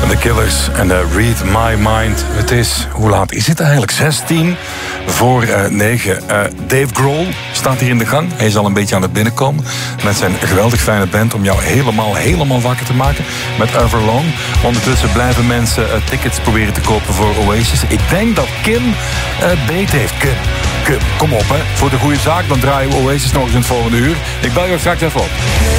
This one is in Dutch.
The Killers en Read My Mind. Het is, hoe laat is het eigenlijk? 16 voor 9. Dave Grohl staat hier in de gang. Hij is al een beetje aan het binnenkomen met zijn geweldig fijne band om jou helemaal wakker te maken met Everlong. Ondertussen blijven mensen tickets proberen te kopen voor Oasis. Ik denk dat Kim beet heeft. Kim, kom op hè. Voor de goede zaak, dan draaien we Oasis nog eens in het volgende uur. Ik bel je straks even op.